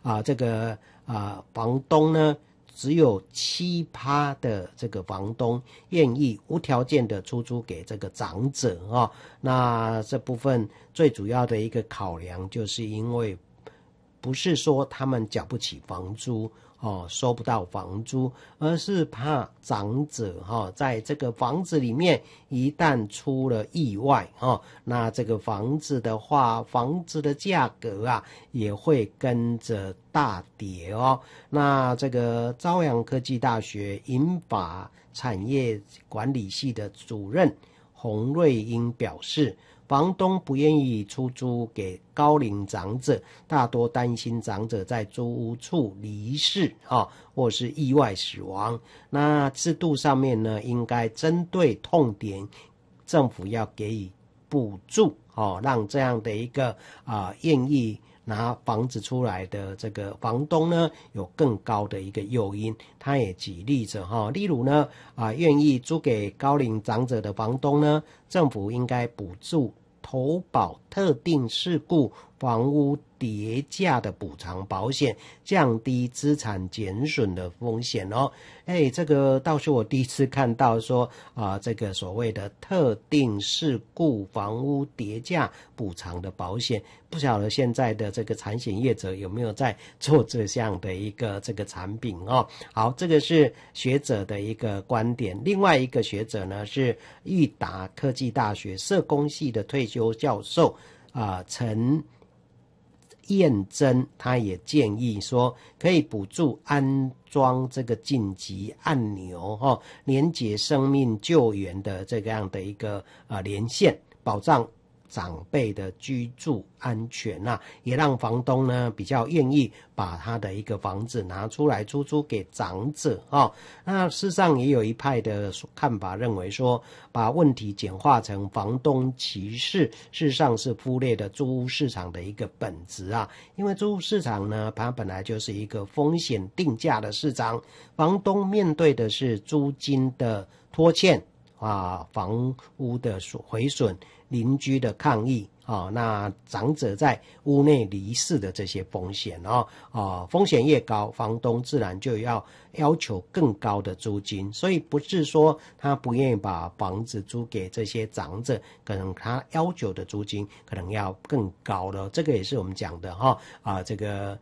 房东呢只有7%的这个房东愿意无条件的出租给这个长者那这部分最主要的一个考量，就是因为不是说他们缴不起房租收不到房租，而是怕长者在这个房子里面一旦出了意外那这个房子的话，房子的价格也会跟着大跌那这个朝阳科技大学银发产业管理系的主任洪瑞英表示，房东不愿意出租给高龄长者，大多担心长者在租屋处离世或是意外死亡。那制度上面呢，应该针对痛点，政府要给予补助让这样的一个愿意拿房子出来的这个房东呢，有更高的一个诱因。他也举例子例如呢愿意租给高龄长者的房东呢，政府应该补助投保特定事故房屋跌价的补偿保险，降低资产减损的风险这个倒是我第一次看到说这个所谓的特定事故房屋跌价补偿的保险，不晓得现在的这个产险业者有没有在做这样的一个这个产品好，这个是学者的一个观点。另外一个学者呢是裕达科技大学社工系的退休教授陈燕珍，他也建议说可以补助安装这个紧急按钮连结生命救援的这样的一个连线，保障长辈的居住安全也让房东呢比较愿意把他的一个房子拿出来出租给长者那事实上也有一派的看法认为说，把问题简化成房东歧视，事实上是忽略了租屋市场的一个本质因为租屋市场呢，它本来就是一个风险定价的市场，房东面对的是租金的拖欠房屋的毁损，邻居的抗议那长者在屋内离世的这些风险风险越高，房东自然就要求更高的租金，所以不是说他不愿意把房子租给这些长者，可能他要求的租金可能要更高了。这个也是我们讲的这个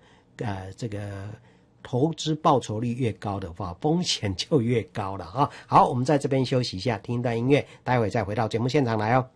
投资报酬率越高的话，风险就越高了好，我们在这边休息一下，听一段音乐，待会再回到节目现场来